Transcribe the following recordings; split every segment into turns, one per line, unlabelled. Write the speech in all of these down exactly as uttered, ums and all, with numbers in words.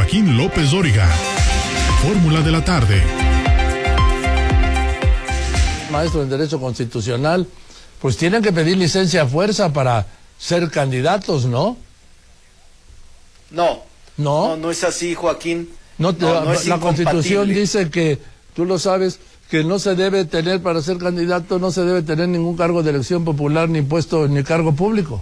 Joaquín López Dóriga. Fórmula de la tarde.
Maestro en Derecho Constitucional, pues tienen que pedir licencia a fuerza para ser candidatos, ¿no?
No.
¿No?
No, no es así, Joaquín.
No, te,
no, no es
la Constitución dice que, tú lo sabes, que no se debe tener, para ser candidato, no se debe tener ningún cargo de elección popular, ni puesto, ni cargo público.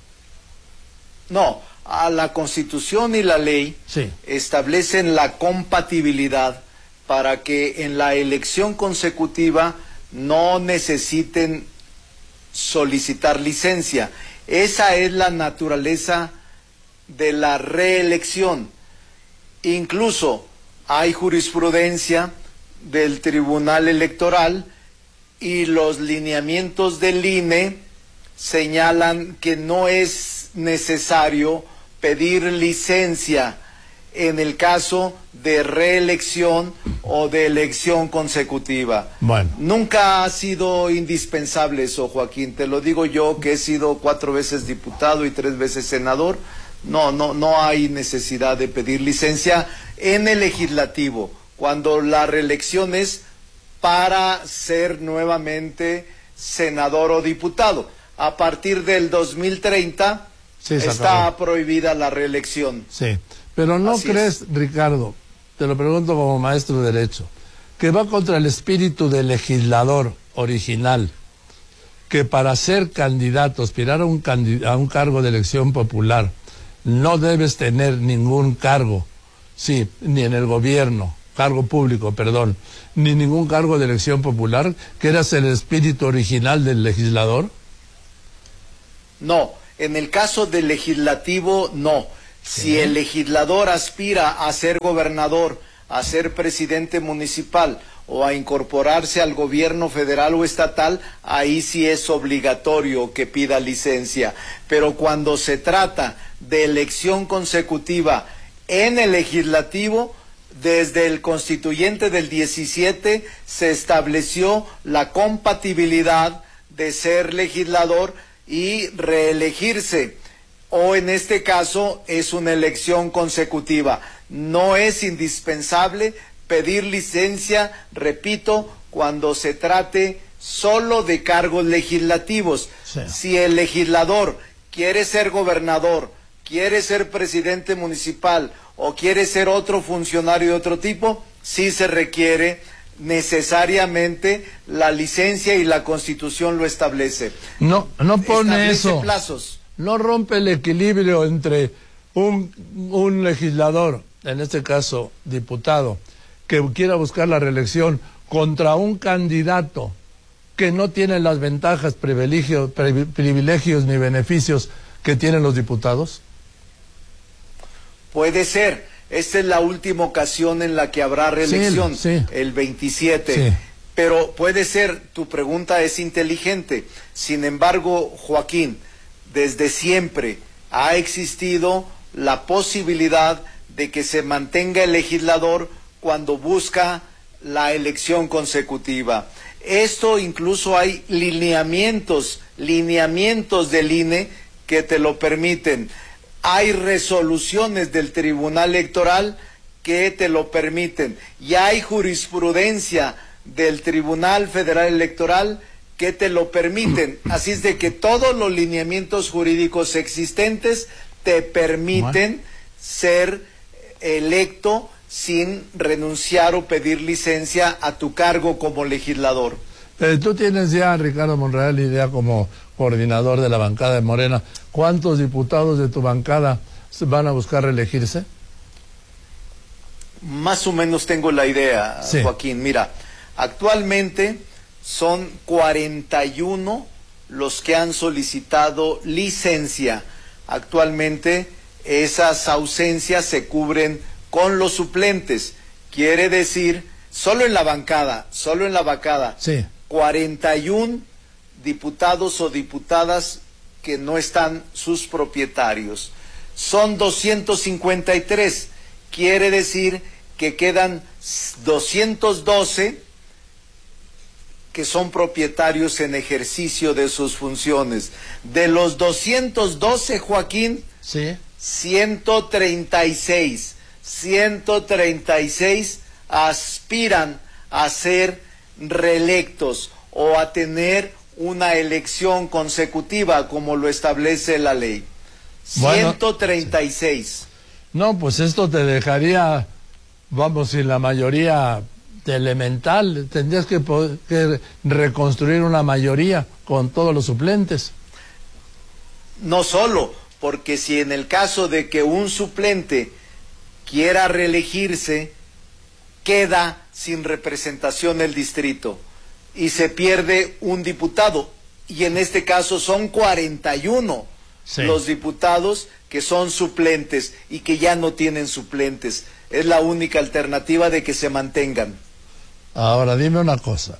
No, a la Constitución y la ley
sí.
establecen la compatibilidad para que en la elección consecutiva no necesiten solicitar licencia. Esa es la naturaleza de la reelección. Incluso hay jurisprudencia del Tribunal Electoral y los lineamientos del I N E señalan que no es necesario pedir licencia en el caso de reelección o de elección consecutiva.
Bueno.
Nunca ha sido indispensable eso, Joaquín. Te lo digo yo, que he sido cuatro veces diputado y tres veces senador. No, no, no hay necesidad de pedir licencia en el legislativo, cuando la reelección es para ser nuevamente senador o diputado. A partir del dos mil treinta sí, está prohibida la reelección.
Sí, pero ¿no Así crees, es. Ricardo, te lo pregunto como maestro de Derecho, que va contra el espíritu del legislador original, que para ser candidato, aspirar a un, candid a un cargo de elección popular, no debes tener ningún cargo, sí, ni en el gobierno, cargo público, perdón, ni ningún cargo de elección popular, que eras el espíritu original del legislador?
No, en el caso del legislativo, no. ¿Sí? Si el legislador aspira a ser gobernador, a ser presidente municipal o a incorporarse al gobierno federal o estatal, ahí sí es obligatorio que pida licencia. Pero cuando se trata de elección consecutiva en el legislativo, desde el constituyente del diecisiete se estableció la compatibilidad de ser legislador y reelegirse, o en este caso es una elección consecutiva. No es indispensable pedir licencia, repito, cuando se trate solo de cargos legislativos. Sí. Si el legislador quiere ser gobernador, quiere ser presidente municipal o quiere ser otro funcionario de otro tipo, sí se requiere necesariamente la licencia y la Constitución lo establece.
No, no pone
establece
eso.
plazos.
No rompe el equilibrio entre un, un legislador, en este caso diputado, que quiera buscar la reelección contra un candidato que no tiene las ventajas, privilegios, privilegios ni beneficios que tienen los diputados.
Puede ser. Esta es la última ocasión en la que habrá reelección,
sí, sí.
el veintisiete.
Sí.
Pero puede ser, tu pregunta es inteligente. Sin embargo, Joaquín, desde siempre ha existido la posibilidad de que se mantenga el legislador cuando busca la elección consecutiva. Esto incluso hay lineamientos, lineamientos del I N E que te lo permiten. Hay resoluciones del Tribunal Electoral que te lo permiten. Y hay jurisprudencia del Tribunal Federal Electoral que te lo permiten. Así es de que todos los lineamientos jurídicos existentes te permiten ser electo sin renunciar o pedir licencia a tu cargo como legislador.
Eh, tú tienes ya, Ricardo Monreal, idea como coordinador de la bancada de Morena, ¿cuántos diputados de tu bancada van a buscar reelegirse?
Más o menos tengo la idea, sí. Joaquín. Mira, actualmente son cuarenta y uno los que han solicitado licencia. Actualmente esas ausencias se cubren con los suplentes. Quiere decir, solo en la bancada, solo en la bancada,
sí.
cuarenta y uno diputados o diputadas que no están sus propietarios. Son doscientos cincuenta y tres. Quiere decir que quedan doscientos doce que son propietarios en ejercicio de sus funciones. De los doscientos doce, Joaquín,
sí.
ciento treinta y seis ciento treinta y seis aspiran a ser reelectos o a tener una elección consecutiva como lo establece la ley. Bueno, ciento treinta y seis.
No, pues esto te dejaría, vamos, sin la mayoría elemental, tendrías que, que reconstruir una mayoría con todos los suplentes.
No solo, porque si en el caso de que un suplente quiera reelegirse, queda sin representación el distrito y se pierde un diputado, y en este caso son cuarenta y uno sí. los diputados que son suplentes y que ya no tienen suplentes. Es la única alternativa de que se mantengan.
Ahora, dime una cosa.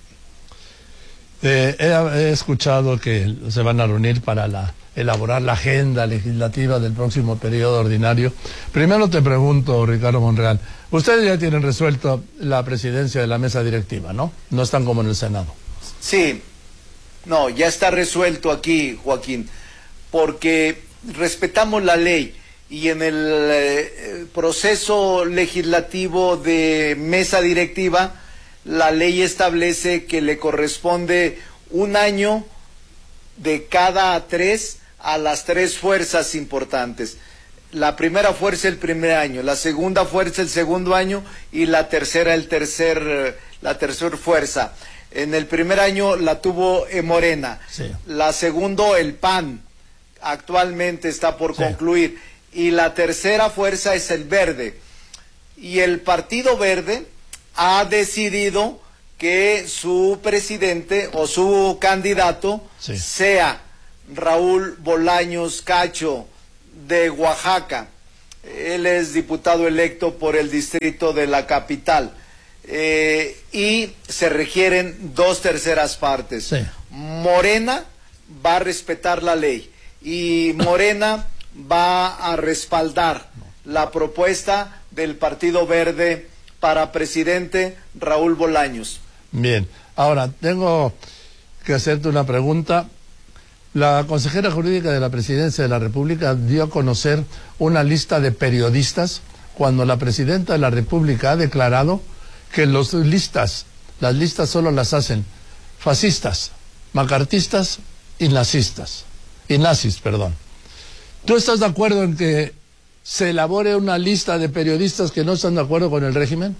Eh, he, he escuchado que se van a reunir para la, elaborar la agenda legislativa del próximo periodo ordinario. Primero te pregunto, Ricardo Monreal, ustedes ya tienen resuelto la presidencia de la mesa directiva, ¿no? No están como en el Senado.
Sí, no, ya está resuelto aquí, Joaquín, porque respetamos la ley y en el eh, proceso legislativo de mesa directiva, la ley establece que le corresponde un año de cada tres a las tres fuerzas importantes. La primera fuerza el primer año, la segunda fuerza el segundo año y la tercera el tercer, la tercera fuerza. En el primer año la tuvo eh, Morena, sí. La segundo el P A N, actualmente está por sí. concluir, y la tercera fuerza es el Verde. Y el Partido Verde ha decidido que su presidente o su candidato sí. sea Raúl Bolaños Cacho, de Oaxaca. Él es diputado electo por el distrito de la capital. Eh, y se requieren dos terceras partes. Sí. Morena va a respetar la ley y Morena va a respaldar la propuesta del Partido Verde para presidente Raúl Bolaños.
Bien, ahora tengo que hacerte una pregunta. La consejera jurídica de la Presidencia de la República dio a conocer una lista de periodistas cuando la Presidenta de la República ha declarado que los listas, las listas solo las hacen fascistas, macartistas y nazistas, y nazis, perdón. ¿Tú estás de acuerdo en que se elabore una lista de periodistas que no están de acuerdo con el régimen?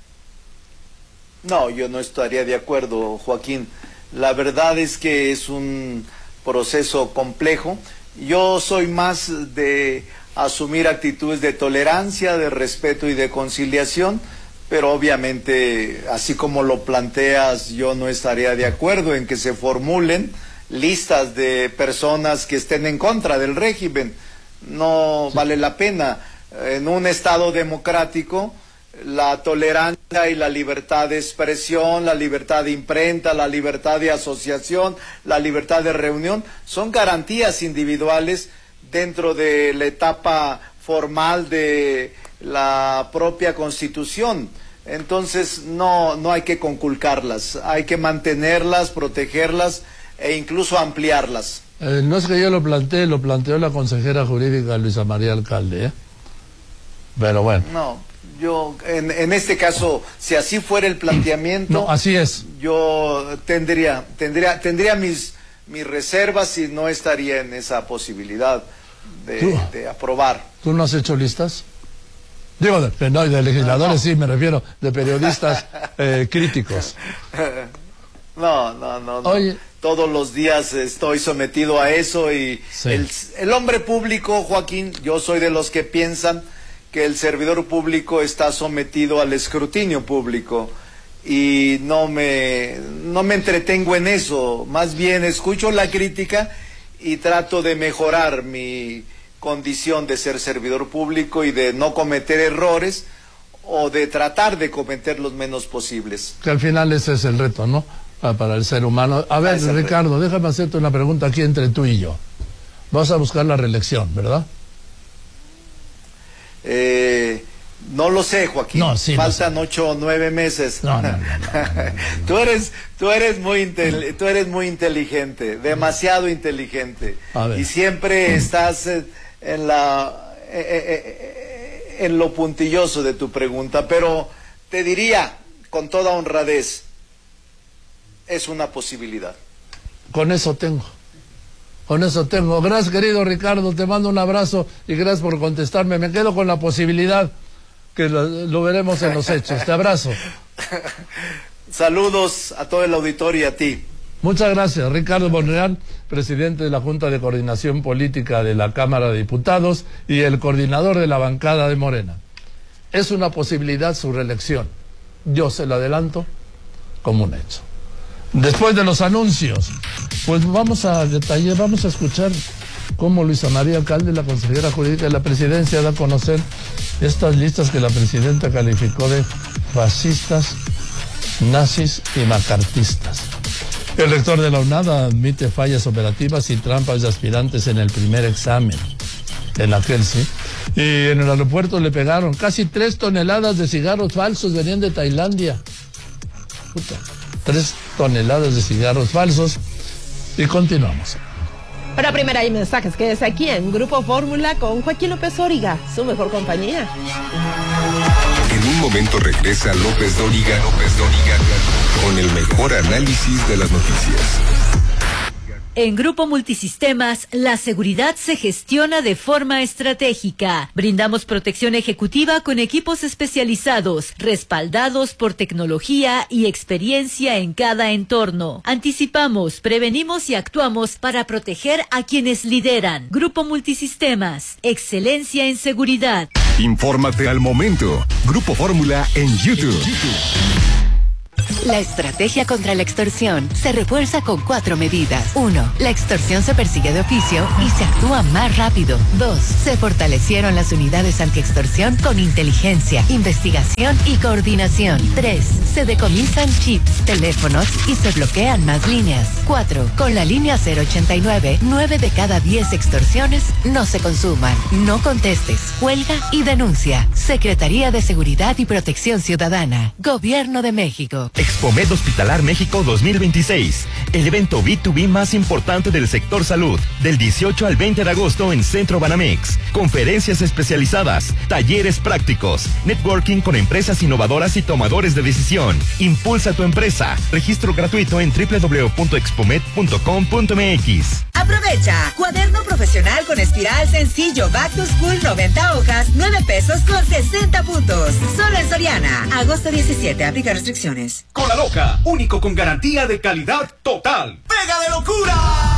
No, yo no estaría de acuerdo, Joaquín. La verdad es que es un proceso complejo. Yo soy más de asumir actitudes de tolerancia, de respeto y de conciliación, pero obviamente, así como lo planteas, yo no estaría de acuerdo en que se formulen listas de personas que estén en contra del régimen. No sí. vale la pena. En un Estado democrático, la tolerancia y la libertad de expresión, la libertad de imprenta, la libertad de asociación, la libertad de reunión, son garantías individuales dentro de la etapa formal de la propia Constitución. Entonces no, no hay que conculcarlas, hay que mantenerlas, protegerlas e incluso ampliarlas.
Eh, no es que yo lo planteé, lo planteó la consejera jurídica Luisa María Alcalde, ¿eh? Pero bueno.
No, yo en, en este caso, si así fuera el planteamiento,
no, así es.
Yo tendría, tendría, tendría mis, mis reservas y no estaría en esa posibilidad de, de aprobar.
¿Tú no has hecho listas? Digo, de, no, de legisladores, no. Sí, me refiero, de periodistas eh, críticos.
No, no, no, no. Oye. Todos los días estoy sometido a eso y sí. el, el hombre público, Joaquín, yo soy de los que piensan que el servidor público está sometido al escrutinio público y no me, no me entretengo en eso, más bien escucho la crítica y trato de mejorar mi condición de ser servidor público y de no cometer errores o de tratar de cometer los menos posibles.
Que al final ese es el reto, ¿no? Para el ser humano. A ver, ah, Ricardo, déjame hacerte una pregunta aquí entre tú y yo. Vas a buscar la reelección, ¿verdad?
Eh, no lo sé, Joaquín. No, sí, faltan no sé. ocho o nueve meses.
No, no, no, no, no, no, no.
Tú eres, tú eres muy inte tú eres muy inteligente, demasiado inteligente. Y siempre estás en la en lo puntilloso de tu pregunta, pero te diría con toda honradez, es una posibilidad.
Con eso tengo. Con eso tengo. Gracias, querido Ricardo, te mando un abrazo y gracias por contestarme. Me quedo con la posibilidad que lo, lo veremos en los hechos. Te abrazo.
Saludos a todo el auditorio y a ti.
Muchas gracias. Ricardo Monreal, presidente de la Junta de Coordinación Política de la Cámara de Diputados y el coordinador de la bancada de Morena. Es una posibilidad su reelección. Yo se lo adelanto como un hecho. Después de los anuncios, pues vamos a detallar, vamos a escuchar cómo Luisa María Alcalde, la consejera jurídica de la presidencia, da a conocer estas listas que la presidenta calificó de fascistas, nazis y macartistas. El rector de la UNAM admite fallas operativas y trampas de aspirantes en el primer examen, en aquel sí. Y en el aeropuerto le pegaron casi tres toneladas de cigarros falsos, venían de Tailandia. Puta. Tres toneladas de cigarros falsos. Y continuamos.
Para primera hay mensajes, quédese aquí en Grupo Fórmula con Joaquín López Dóriga, su mejor compañía.
En un momento regresa López Dóriga, López Dóriga, con el mejor análisis de las noticias.
En Grupo Multisistemas, la seguridad se gestiona de forma estratégica. Brindamos protección ejecutiva con equipos especializados, respaldados por tecnología y experiencia en cada entorno. Anticipamos, prevenimos y actuamos para proteger a quienes lideran. Grupo Multisistemas, excelencia en seguridad.
Infórmate al momento. Grupo Fórmula en YouTube.
La estrategia contra la extorsión se refuerza con cuatro medidas. Uno, la extorsión se persigue de oficio y se actúa más rápido. Dos, se fortalecieron las unidades antiextorsión con inteligencia, investigación y coordinación. Tres, se decomisan chips, teléfonos y se bloquean más líneas. Cuatro, con la línea cero ochenta y nueve, nueve de cada diez extorsiones no se consuman. No contestes, cuelga y denuncia. Secretaría de Seguridad y Protección Ciudadana. Gobierno de México.
Expomed Hospitalar México dos mil veintiséis, el evento B dos B más importante del sector salud, del dieciocho al veinte de agosto en Centro Banamex. Conferencias especializadas, talleres prácticos, networking con empresas innovadoras y tomadores de decisión. Impulsa tu empresa. Registro gratuito en doble u doble u doble u punto expomed punto com punto m x.
Aprovecha, cuaderno profesional con espiral sencillo, Back to School noventa hojas, nueve pesos con sesenta puntos. Solo en Soriana. Agosto diecisiete, aplica restricciones.
Cola Loca, único con garantía de calidad total. ¡Pega de locura!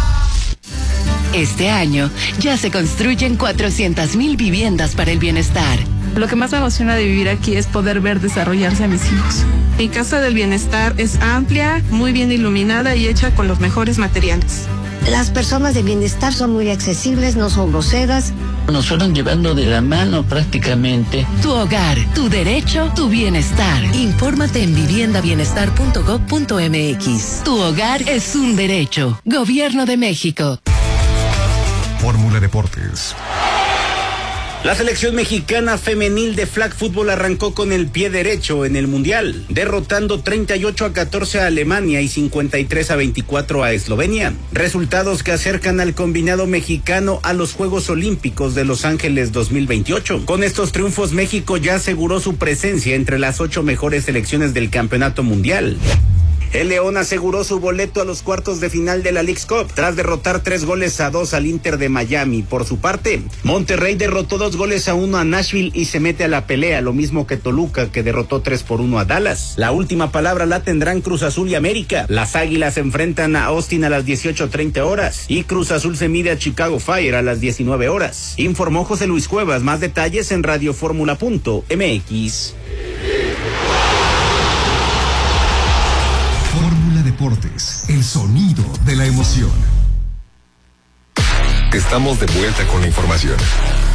Este año ya se construyen cuatrocientas mil viviendas para el bienestar.
Lo que más me emociona de vivir aquí es poder ver desarrollarse a mis hijos. Mi casa del bienestar es amplia, muy bien iluminada y hecha con los mejores materiales.
Las personas de bienestar son muy accesibles, no son groseras.
Nos fueron llevando de la mano prácticamente.
Tu hogar, tu derecho, tu bienestar. Infórmate en vivienda bienestar punto gob punto m x. Tu hogar es un derecho. Gobierno de México.
Fórmula Deportes.
La selección mexicana femenil de flag fútbol arrancó con el pie derecho en el Mundial, derrotando treinta y ocho a catorce a Alemania y cincuenta y tres a veinticuatro a Eslovenia. Resultados que acercan al combinado mexicano a los Juegos Olímpicos de Los Ángeles dos mil veintiocho. Con estos triunfos, México ya aseguró su presencia entre las ocho mejores selecciones del campeonato mundial. El León aseguró su boleto a los cuartos de final de la Leagues Cup tras derrotar tres goles a dos al Inter de Miami. Por su parte, Monterrey derrotó dos goles a uno a Nashville y se mete a la pelea, lo mismo que Toluca, que derrotó tres por uno a Dallas. La última palabra la tendrán Cruz Azul y América. Las Águilas se enfrentan a Austin a las dieciocho treinta horas y Cruz Azul se mide a Chicago Fire a las diecinueve horas. Informó José Luis Cuevas. Más detalles en radioformula punto m x.
Deportes, el sonido de la emoción. Estamos de vuelta con la información.